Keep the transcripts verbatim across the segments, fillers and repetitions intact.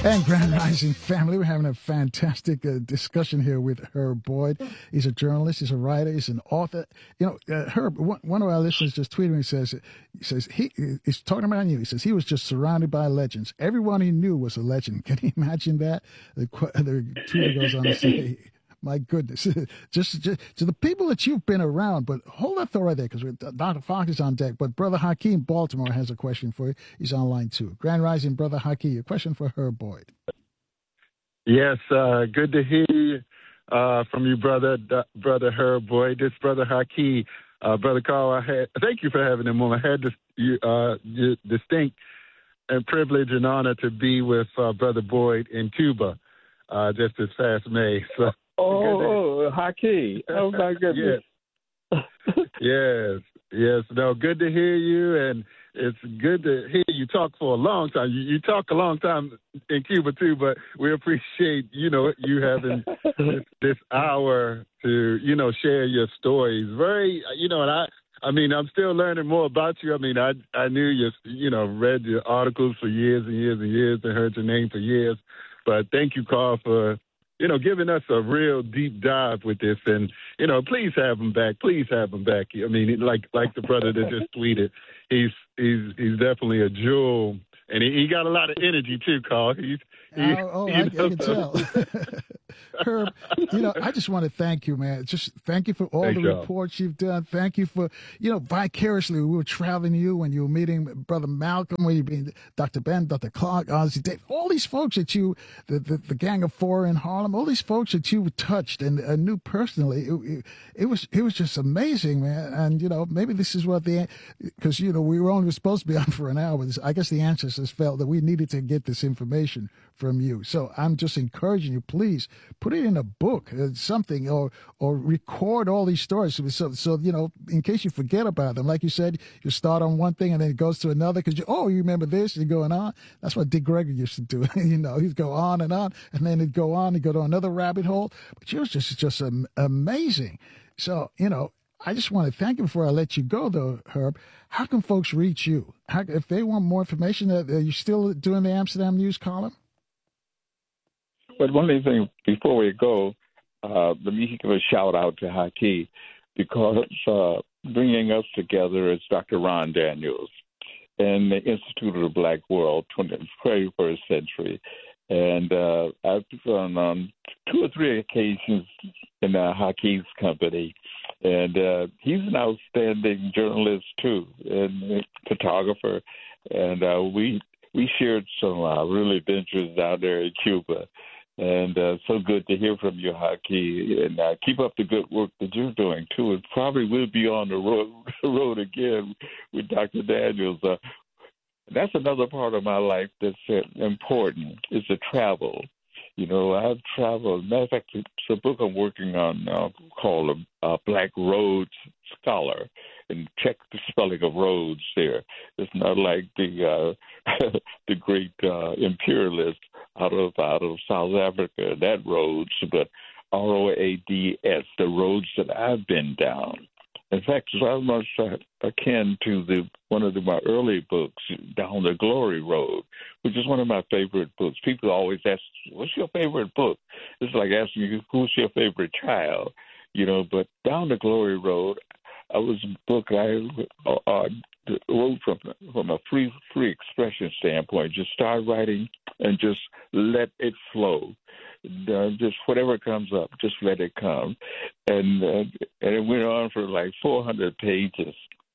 And Grand Rising family, we're having a fantastic uh, discussion here with Herb Boyd. He's a journalist, he's a writer, he's an author. You know, uh, Herb, one, one of our listeners just tweeted me, says, he says, he, he's talking about you. He says he was just surrounded by legends. Everyone he knew was a legend. Can you imagine that? The, the tweet goes on to say, my goodness, just, just to the people that you've been around, but hold that thought right there because Doctor Fox is on deck. But Brother Hakeem Baltimore has a question for you. He's on line two. Grand Rising, Brother Hakeem, a question for Herb Boyd. Yes, uh, good to hear uh, from you, brother, D- brother Herb Boyd. This brother Hakeem, uh, brother Carl. I had thank you for having him on. I had this uh, distinct and privilege and honor to be with uh, brother Boyd in Cuba uh, just this past May. So. Oh, oh Hakeem. Oh, my goodness. yes. yes, yes. No, good to hear you, and it's good to hear you talk for a long time. You, you talk a long time in Cuba, too, but we appreciate, you know, you having this, this hour to, you know, share your stories. Very, you know, and I, I mean, I'm still learning more about you. I mean, I I knew you, you know, read your articles for years and years and years and heard your name for years. But thank you, Carl, for you know, giving us a real deep dive with this. And, you know, please have him back. Please have him back. I mean, like like the brother that just tweeted, he's he's he's definitely a jewel. And he, he got a lot of energy, too, Carl. He's, he, oh, oh I, I can tell. Herb, you know, I just want to thank you, man. Just thank you for all Thank the y'all. reports you've done. Thank you for, you know, vicariously, we were traveling you when you were meeting Brother Malcolm, when you were meeting Doctor Ben, Doctor Clark, Ozzy Dave, all these folks that you, the, the, the Gang of Four in Harlem, all these folks that you touched and uh, knew personally. It, it, it was it was just amazing, man. And, you know, maybe this is what the, because, you know, we were only supposed to be on for an hour. I guess the ancestors felt that we needed to get this information from you. So I'm just encouraging you, please put it in a book, uh, something, or or record all these stories. So, so, so, you know, in case you forget about them, like you said, you start on one thing and then it goes to another because, you, oh, you remember this, you're going on. That's what Dick Gregory used to do. you know, he'd go on and on, and then he'd go on and go to another rabbit hole. But yours just, just um, amazing. So, you know, I just want to thank you before I let you go, though, Herb. How can folks reach you? How, if they want more information, uh, are you still doing the Amsterdam News column? But one of the things before we go, uh, let me give a shout out to Hakeem because uh, bringing us together is Doctor Ron Daniels and the Institute of the Black World, twenty-first century. And uh, I've gone on two or three occasions in uh, Hakeem's company. And uh, he's an outstanding journalist, too, and photographer. And uh, we we shared some uh, real adventures down there in Cuba. And uh, so good to hear from you, Hakeem. And uh, keep up the good work that you're doing, too. And probably we'll be on the road, road again with Doctor Daniels. Uh, that's another part of my life that's uh, important, is to travel. You know, I've traveled. Matter of fact, it's a book I'm working on uh, called uh, Black Rhodes Scholar. And check the spelling of Rhodes there. It's not like the uh, the great uh, imperialist out of out of South Africa, that Rhodes, but R O A D S, the roads that I've been down. In fact, it's very much uh, akin to the one of the, my early books, Down the Glory Road, which is one of my favorite books. People always ask, what's your favorite book? It's like asking you, who's your favorite child? You know, but Down the Glory Road, I was a book I uh, wrote from from a free free expression standpoint. Just start writing and just let it flow. Uh, just whatever comes up, just let it come. And uh, and it went on for like four hundred pages.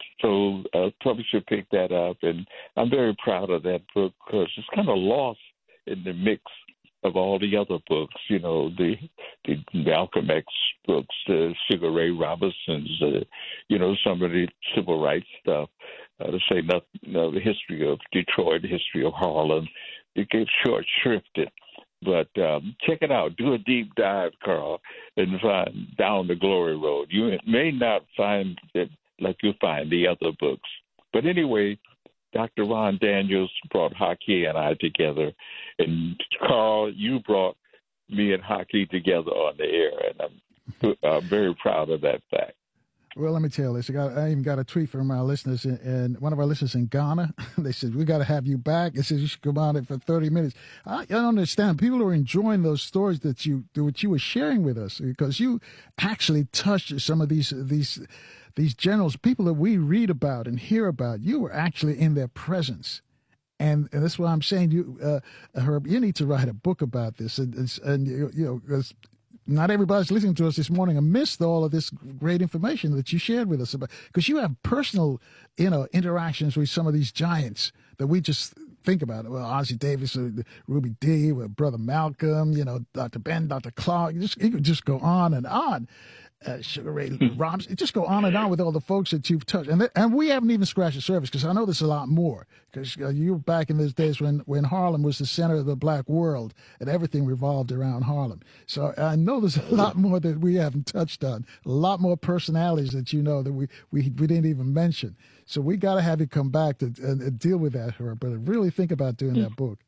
So a uh, publisher picked that up, and I'm very proud of that book because it's kind of lost in the mix of all the other books, you know, the the Malcolm X books, the Sugar Ray Robinson's, uh, you know, some of the civil rights stuff, uh, to say nothing, you know, the history of Detroit, the history of Harlem. It gets short shrifted. But um, check it out. Do a deep dive, Carl, and find Down the Glory Road. You may not find it like you find the other books. But anyway, Doctor Ron Daniels brought Hakeem and I together. And, Carl, you brought me and Hakeem together on the air. And I'm, I'm very proud of that fact. Well, let me tell you this. I, got, I even got a tweet from our listeners, in, and one of our listeners in Ghana. They said, we got to have you back. It says you should come on it for thirty minutes. I, I don't understand. People are enjoying those stories that you that you were sharing with us, because you actually touched some of these these these generals, people that we read about and hear about. You were actually in their presence. And, and that's why I'm saying, you, uh, Herb, you need to write a book about this. And, and you, you know, 'cause not everybody's listening to us this morning and missed all of this great information that you shared with us about, because you have personal, you know, interactions with some of these giants that we just think about. Well, Ossie Davis, uh, Ruby Dee, with Brother Malcolm, you know, Doctor Ben, Doctor Clark. You, just, you could just go on and on. Uh, Sugar Ray Robinson, just go on and on with all the folks that you've touched, and th- and we haven't even scratched the surface, because I know there's a lot more. Because uh, you were back in those days when when Harlem was the center of the black world, and everything revolved around Harlem. So I know there's a lot more that we haven't touched on, a lot more personalities that you know that we we, we didn't even mention. So we got to have you come back to and, and deal with that, Herb. But really think about doing mm. that book.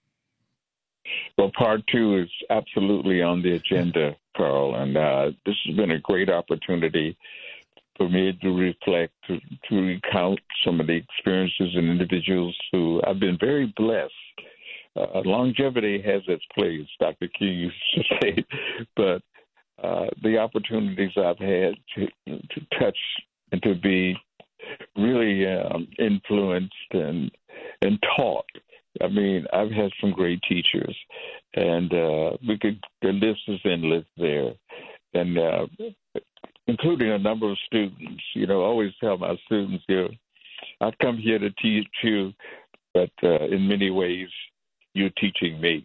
Well, part two is absolutely on the agenda, Carl, and uh, this has been a great opportunity for me to reflect, to, to recount some of the experiences and individuals who I've been very blessed. Uh, longevity has its place, Doctor King used to say, but uh, the opportunities I've had to, to touch and to be really um, influenced and and taught. I mean, I've had some great teachers, and uh, we could the list is endless there, and uh, including a number of students. You know, I always tell my students, you know, I've come here to teach you, but uh, in many ways, you're teaching me.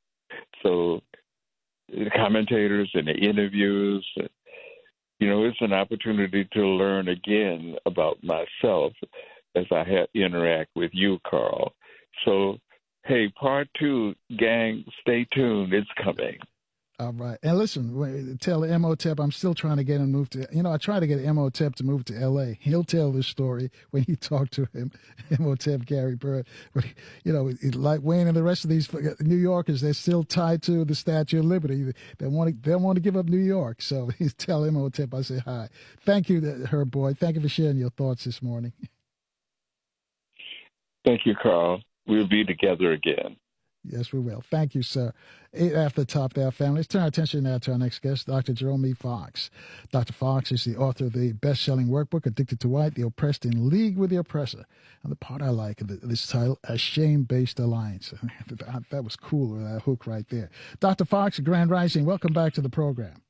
So the commentators and the interviews, you know, it's an opportunity to learn again about myself as I have, interact with you, Carl. So, hey, part two, gang, stay tuned. It's coming. All right. And listen, tell Imhotep I'm still trying to get him moved to, you know, I tried to get Imhotep to move to L A. He'll tell this story when you talk to him, Imhotep Gary Bird. But, you know, like Wayne and the rest of these New Yorkers, they're still tied to the Statue of Liberty. They want to, they want to give up New York. So he's tell Imhotep I say hi. Thank you, Herb Boyd. Thank you for sharing your thoughts this morning. Thank you, Carl. We'll be together again. Yes, we will. Thank you, sir. Eight after the top there, family. Let's turn our attention now to our next guest, Doctor Jerome E. Fox. Doctor Fox is the author of the best-selling workbook, Addicted to White, The Oppressed in League with the Oppressor. And the part I like of this title, A Shame-Based Alliance. That was cool, that hook right there. Doctor Fox, Grand Rising, welcome back to the program.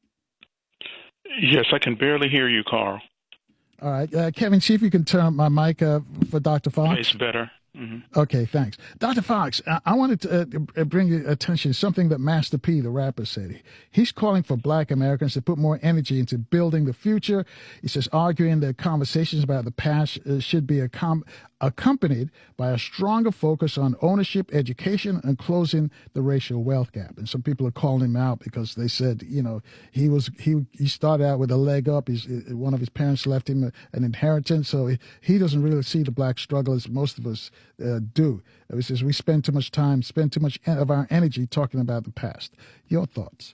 Yes, I can barely hear you, Carl. All right. Uh, Kevin, see if you can turn up my mic uh, for Doctor Fox. It's better. Mm-hmm. Okay, thanks. Doctor Fox, I, I wanted to uh, bring your attention to something that Master P, the rapper, said. He's calling for black Americans to put more energy into building the future. He says, arguing that conversations about the past uh, should be a com- accompanied by a stronger focus on ownership, education, and closing the racial wealth gap. And some people are calling him out because they said, you know, he was he he started out with a leg up. He's, one of his parents left him an inheritance, so he, he doesn't really see the black struggle as most of us uh, do. He says we spend too much time, spend too much of our energy talking about the past. Your thoughts?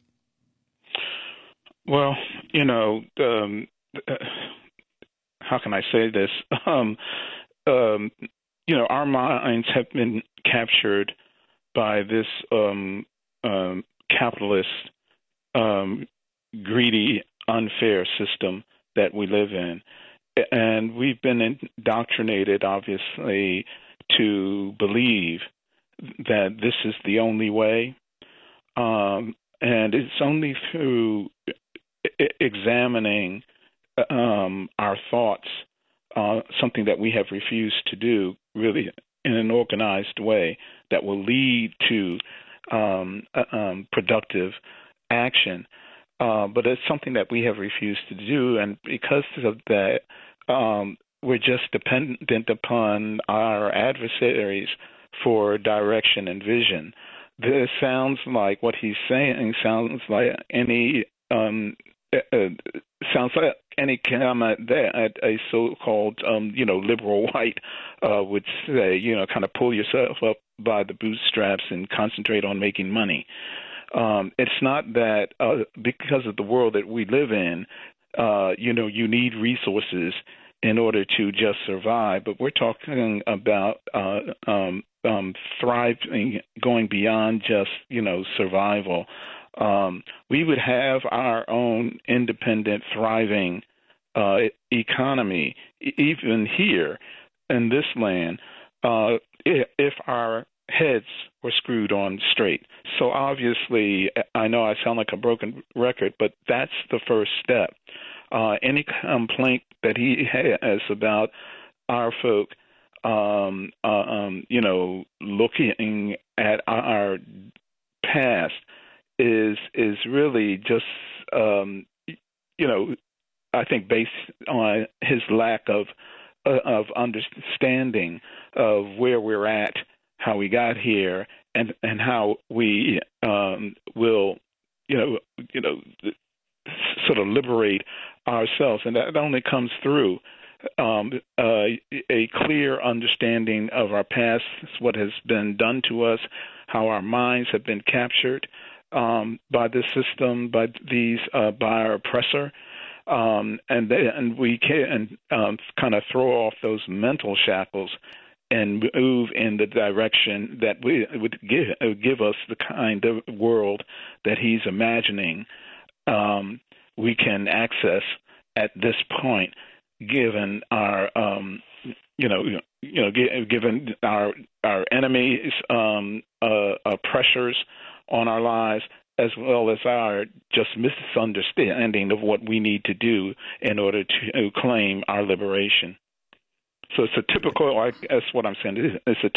Well, you know, um, uh, how can I say this? Um, Um, you know, our minds have been captured by this um, um, capitalist, um, greedy, unfair system that we live in. And we've been indoctrinated, obviously, to believe that this is the only way. Um, and it's only through examining um, our thoughts, Uh, something that we have refused to do really in an organized way that will lead to um, uh, um, productive action. Uh, but it's something that we have refused to do, and because of that, um, we're just dependent upon our adversaries for direction and vision. This sounds like what he's saying sounds like any um, uh, sounds like any comment that a so-called, um, you know, liberal white uh, would say, you know, kind of pull yourself up by the bootstraps and concentrate on making money. Um, it's not that uh, because of the world that we live in, uh, you know, you need resources in order to just survive. But we're talking about uh, um, um, thriving, going beyond just, you know, survival. Um, we would have our own independent, thriving uh, economy, even here in this land, uh, if our heads were screwed on straight. So obviously, I know I sound like a broken record, but that's the first step. Uh, any complaint that he has about our folk, um, uh, um, you know, looking at our past is is really just, um, you know, I think based on his lack of uh, of understanding of where we're at, how we got here, and and how we um, will, you know, you know, sort of liberate ourselves, and that only comes through um, uh, a clear understanding of our past, what has been done to us, how our minds have been captured um, by this system, by these, uh, by our oppressor, um, and they, and we can um, kind of throw off those mental shackles and move in the direction that we, would give, give us the kind of world that he's imagining um, we can access at this point, given our, um, you know, you know, given our our enemies' um, uh, uh, pressures on our lives, as well as our just misunderstanding of what we need to do in order to claim our liberation. So it's a typical, I guess what I'm saying, it's a